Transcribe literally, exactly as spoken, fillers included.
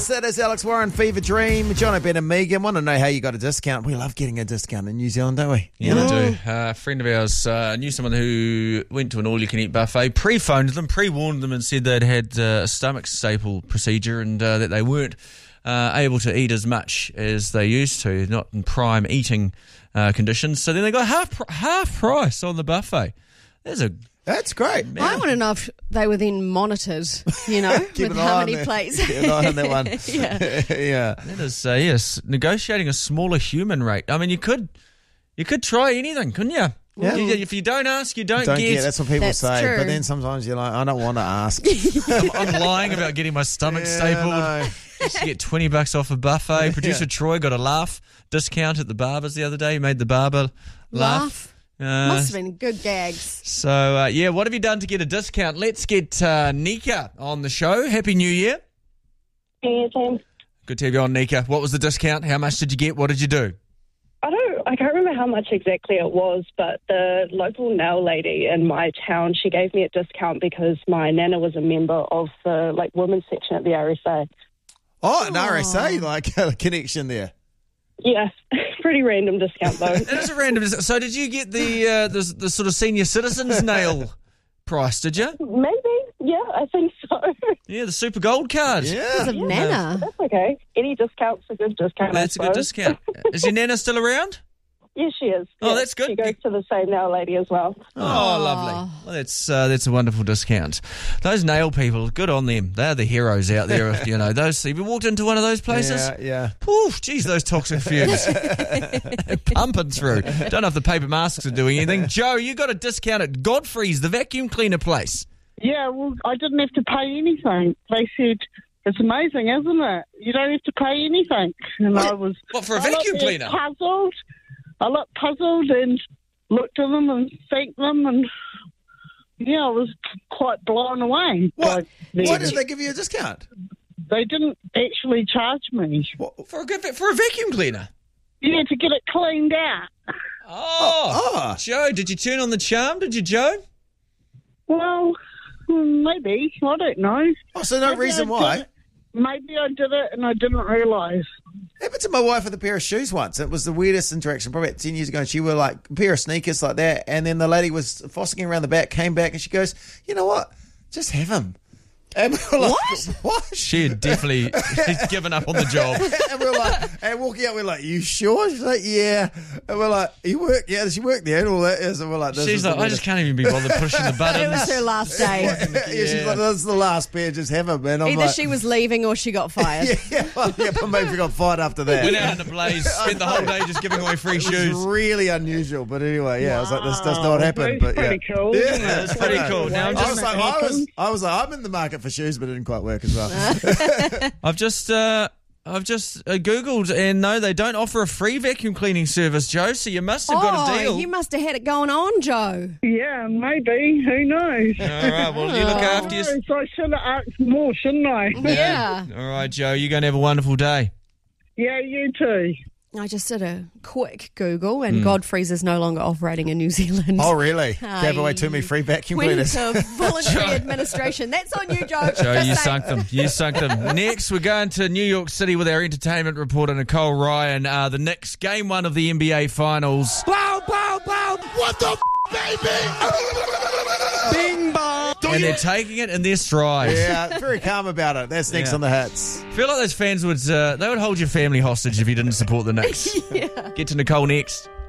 Yes, that is Alex Warren, Fever Dream. John O'Ben and Megan want to know how you got a discount. We love getting a discount in New Zealand, don't we? Yeah, we do. Uh, a friend of ours uh, knew someone who went to an all-you-can-eat buffet, pre-phoned them, pre-warned them and said they'd had uh, a stomach staple procedure and uh, that they weren't uh, able to eat as much as they used to, not in prime eating uh, conditions. So then they got half pr- half price on the buffet. There's a That's great. Man. I want to know if they were then monitored, you know, with how many there. plates. Keep an eye on that one. yeah. yeah. That is, uh, yes, negotiating a smaller human rate. I mean, you could you could try anything, couldn't you? Yeah. You, if you don't ask, you don't, Don't get. get. That's what people That's say. true. But then sometimes you're like, I don't want to ask. I'm, I'm lying about getting my stomach Yeah, stapled. no. Just to get twenty bucks off a buffet. Producer Yeah. Troy got a laugh discount at the barber's the other day. He made the barber laugh. Laugh. Uh, Must have been good gags. So, uh, yeah, what have you done to get a discount? Let's get uh, Nika on the show. Happy New Year. Yeah, Tim. Good to have you on, Nika. What was the discount? How much did you get? What did you do? I don't, I can't remember how much exactly it was, but the local nail lady in my town, she gave me a discount because my nana was a member of the like women's section at the R S A. Oh, an R S A, like a connection there. Yeah, pretty random discount though. It is a random. So, did you get the uh, the, the sort of senior citizens nail price? Did you? Maybe, yeah, I think so. Yeah, the super gold card. Because Yeah. of Nana. That's okay. Any discount's a good discount. That's a I good suppose. discount. Is your nana still around? Yeah, she is. Oh, Yeah, that's good. She goes to the same nail lady as well. Oh, lovely. Well, that's uh, that's a wonderful discount. Those nail people, good on them. They're the heroes out there. You know, those. Have you walked into one of those places? Yeah, yeah. Poof, geez, those toxic fumes. They're pumping through. Don't know if the paper masks are doing anything. Joe, you got a discount at Godfrey's, the vacuum cleaner place. Yeah, well, I didn't have to pay anything. They said, it's amazing, isn't it? You don't have to pay anything. And I was... What, for a I looked vacuum there cleaner? Puzzled. I looked puzzled and looked at them and thanked them and, yeah, I was quite blown away. What? by their- Why did they give you a discount? They didn't actually charge me. What? For a good for a vacuum cleaner. Yeah, to get it cleaned out. Oh, Oh. Joe, did you turn on the charm? Did you, Joe? Well, maybe. I don't know. Oh, so no Maybe reason I why? did it- Maybe I did it and I didn't realise. Happened to my wife with a pair of shoes once. It was the weirdest interaction, probably about ten years ago. And she wore like a pair of sneakers like that. And then the lady was fossicking around the back, came back, and she goes, you know what? Just have them. And we were like, what? What? She had definitely given up on the job. And we we're like, and walking out, we're like, you sure? She's like, yeah. And we're like, you work? Yeah, does she work there? And all that is. And we're like, this She's is like, the I just can't even be bothered pushing the buttons. It was her last day. yeah, she's like, this is the last pair. Just have them. And I'm Either like, she was leaving or she got fired. yeah, yeah, well, yeah, but maybe we got fired after that. Went out in a blaze, spent the whole day just giving away free It shoes. was really unusual, but anyway, yeah, I was like, this does not happen. That's But yeah, pretty cool, Yeah, isn't it? it's Pretty cool. Now I'm I just was like, I was, I was like, I'm in the market for shoes, but it didn't quite work as well. I've just uh, I've just uh, Googled, and no, they don't offer a free vacuum cleaning service, Joe. So you must have got a Oh, deal. you must have had it going on, Joe. Yeah, maybe. Who knows? All right, well, you look after your. So I should have asked more, shouldn't I? Yeah. All right, Joe, you're going to have a wonderful day. Yeah, you too. I just did a quick Google, and Godfrey's is no longer operating in New Zealand. Oh, really? Gave away too many free vacuum Went cleaners. into voluntary administration. That's on you, Joe. Joe, Just you saying. sunk them. You sunk them. Next, we're going to New York City with our entertainment reporter, Nicole Ryan. Uh, the Knicks, game one of the N B A Finals. Blow, blow, blow. What the f- baby? Bing bong. And they're taking it in their stride. Yeah, very calm about it. That's next Yeah. on the hits. I feel like those fans would uh, they would hold your family hostage if you didn't support the Knicks. Yeah. Get to Nicole next.